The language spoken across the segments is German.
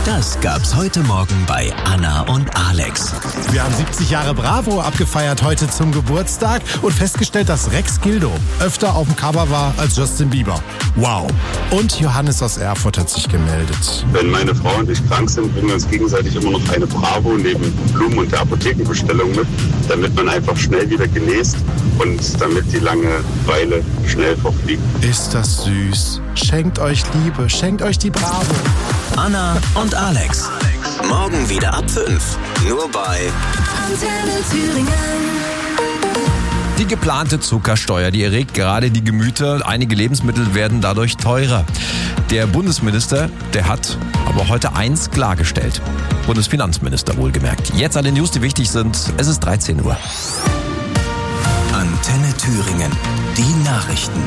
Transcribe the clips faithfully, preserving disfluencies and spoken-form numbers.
Das gab's heute Morgen bei Anna und Alex. Wir haben siebzig Jahre Bravo abgefeiert heute zum Geburtstag und festgestellt, dass Rex Gildo öfter auf dem Cover war als Justin Bieber. Wow. Und Johannes aus Erfurt hat sich gemeldet. Wenn meine Frau und ich krank sind, bringen wir uns gegenseitig immer noch eine Bravo neben Blumen und der Apothekenbestellung mit, damit man einfach schnell wieder genäst und damit die Langeweile schnell verfliegt. Ist das süß. Schenkt euch Liebe, schenkt euch die Bravo. Anna und Alex. Morgen wieder ab fünf. Nur bei Antenne Thüringen. Die geplante Zuckersteuer, die erregt gerade die Gemüter. Einige Lebensmittel werden dadurch teurer. Der Bundesminister, der hat aber heute eins klargestellt. Bundesfinanzminister wohlgemerkt. Jetzt alle News, die wichtig sind. Es ist dreizehn Uhr. Antenne Thüringen. Die Nachrichten.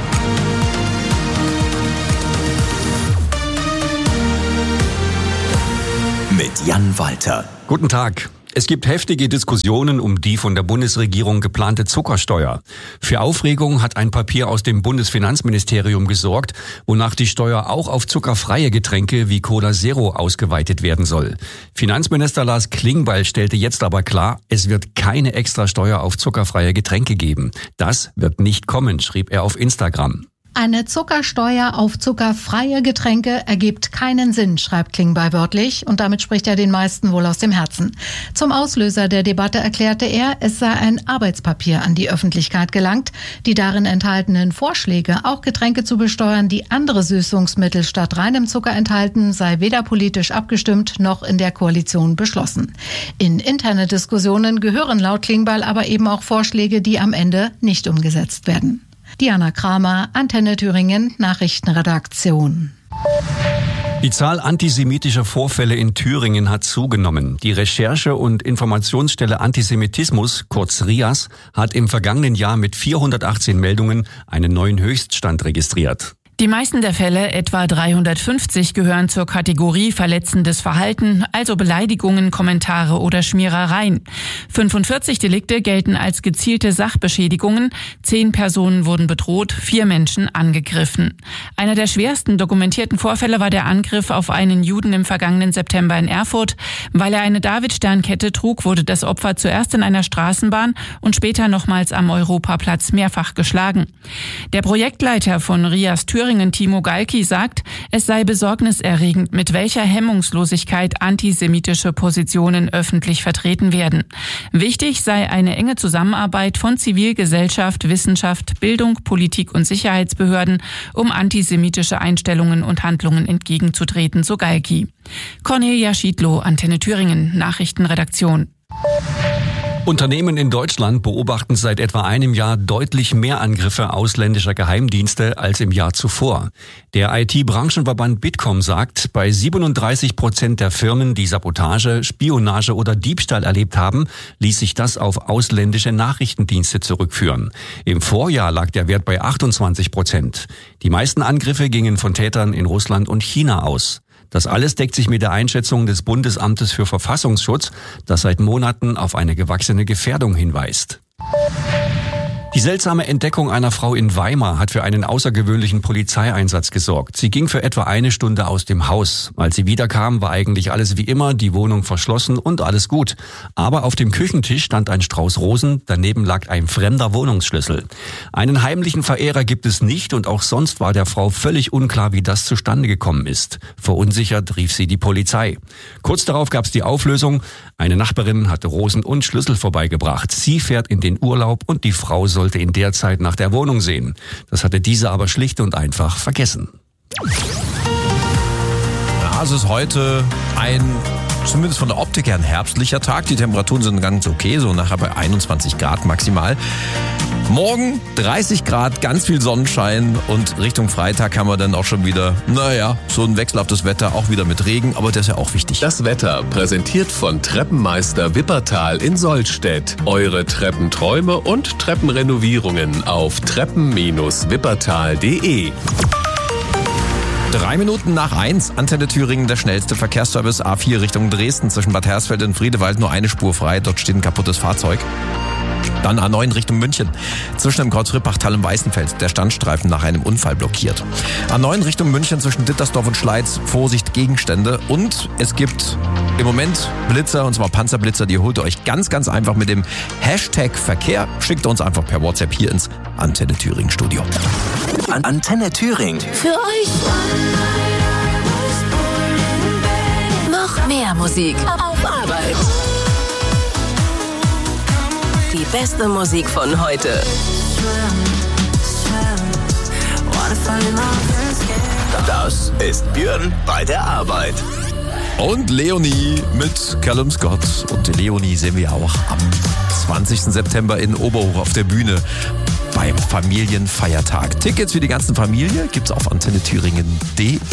Mit Jan Walter. Guten Tag. Es gibt heftige Diskussionen um die von der Bundesregierung geplante Zuckersteuer. Für Aufregung hat ein Papier aus dem Bundesfinanzministerium gesorgt, wonach die Steuer auch auf zuckerfreie Getränke wie Cola Zero ausgeweitet werden soll. Finanzminister Lars Klingbeil stellte jetzt aber klar, es wird keine Extrasteuer auf zuckerfreie Getränke geben. Das wird nicht kommen, schrieb er auf Instagram. Eine Zuckersteuer auf zuckerfreie Getränke ergibt keinen Sinn, schreibt Klingbeil wörtlich, und damit spricht er den meisten wohl aus dem Herzen. Zum Auslöser der Debatte erklärte er, es sei ein Arbeitspapier an die Öffentlichkeit gelangt. Die darin enthaltenen Vorschläge, auch Getränke zu besteuern, die andere Süßungsmittel statt reinem Zucker enthalten, sei weder politisch abgestimmt noch in der Koalition beschlossen. In interne Diskussionen gehören laut Klingbeil aber eben auch Vorschläge, die am Ende nicht umgesetzt werden. Diana Kramer, Antenne Thüringen, Nachrichtenredaktion. Die Zahl antisemitischer Vorfälle in Thüringen hat zugenommen. Die Recherche- und Informationsstelle Antisemitismus, kurz R I A S, hat im vergangenen Jahr mit vierhundertachtzehn Meldungen einen neuen Höchststand registriert. Die meisten der Fälle, etwa dreihundertfünfzig, gehören zur Kategorie verletzendes Verhalten, also Beleidigungen, Kommentare oder Schmierereien. fünfundvierzig Delikte gelten als gezielte Sachbeschädigungen, zehn Personen wurden bedroht, vier Menschen angegriffen. Einer der schwersten dokumentierten Vorfälle war der Angriff auf einen Juden im vergangenen September in Erfurt. Weil er eine Davidsternkette trug, wurde das Opfer zuerst in einer Straßenbahn und später nochmals am Europaplatz mehrfach geschlagen. Der Projektleiter von R I A S Thüringen, Timo Galki, sagt, es sei besorgniserregend, mit welcher Hemmungslosigkeit antisemitische Positionen öffentlich vertreten werden. Wichtig sei eine enge Zusammenarbeit von Zivilgesellschaft, Wissenschaft, Bildung, Politik und Sicherheitsbehörden, um antisemitische Einstellungen und Handlungen entgegenzutreten, so Galki. Cornelia Schiedlow, Antenne Thüringen, Nachrichtenredaktion. Unternehmen in Deutschland beobachten seit etwa einem Jahr deutlich mehr Angriffe ausländischer Geheimdienste als im Jahr zuvor. Der I T-Branchenverband Bitkom sagt, bei siebenunddreißig Prozent der Firmen, die Sabotage, Spionage oder Diebstahl erlebt haben, ließ sich das auf ausländische Nachrichtendienste zurückführen. Im Vorjahr lag der Wert bei achtundzwanzig Prozent. Die meisten Angriffe gingen von Tätern in Russland und China aus. Das alles deckt sich mit der Einschätzung des Bundesamtes für Verfassungsschutz, das seit Monaten auf eine gewachsene Gefährdung hinweist. Die seltsame Entdeckung einer Frau in Weimar hat für einen außergewöhnlichen Polizeieinsatz gesorgt. Sie ging für etwa eine Stunde aus dem Haus. Als sie wiederkam, war eigentlich alles wie immer, die Wohnung verschlossen und alles gut. Aber auf dem Küchentisch stand ein Strauß Rosen, daneben lag ein fremder Wohnungsschlüssel. Einen heimlichen Verehrer gibt es nicht und auch sonst war der Frau völlig unklar, wie das zustande gekommen ist. Verunsichert rief sie die Polizei. Kurz darauf gab es die Auflösung. Eine Nachbarin hatte Rosen und Schlüssel vorbeigebracht. Sie fährt in den Urlaub und die Frau soll sollte in der Zeit nach der Wohnung sehen. Das hatte diese aber schlicht und einfach vergessen. Ja, es ist heute ein, zumindest von der Optik her, ein herbstlicher Tag. Die Temperaturen sind ganz okay, so nachher bei einundzwanzig Grad maximal. Morgen dreißig Grad, ganz viel Sonnenschein und Richtung Freitag haben wir dann auch schon wieder, naja, so ein wechselhaftes Wetter, auch wieder mit Regen, aber das ist ja auch wichtig. Das Wetter präsentiert von Treppenmeister Wippertal in Sollstedt. Eure Treppenträume und Treppenrenovierungen auf treppen Bindestrich wippertal punkt de. Drei Minuten nach eins, Antenne Thüringen, der schnellste Verkehrsservice A vier Richtung Dresden zwischen Bad Hersfeld und Friedewald, nur eine Spur frei, dort steht ein kaputtes Fahrzeug. Dann A neun Richtung München. Zwischen dem Kreuz Rippachtal und Weißenfels der Standstreifen nach einem Unfall blockiert. A neun Richtung München zwischen Dittersdorf und Schleiz. Vorsicht, Gegenstände. Und es gibt im Moment Blitzer, und zwar Panzerblitzer. Die holt ihr euch ganz, ganz einfach mit dem Hashtag Verkehr. Schickt uns einfach per WhatsApp hier ins Antenne Thüringen Studio. An Antenne Thüringen. Für euch noch mehr Musik auf Arbeit. Die beste Musik von heute. Das ist Björn bei der Arbeit. Und Leonie mit Callum Scott. Und die Leonie sehen wir auch am zwanzigsten September in Oberhof auf der Bühne beim Familienfeiertag. Tickets für die ganze Familie gibt's auf antenne thüringen punkt de.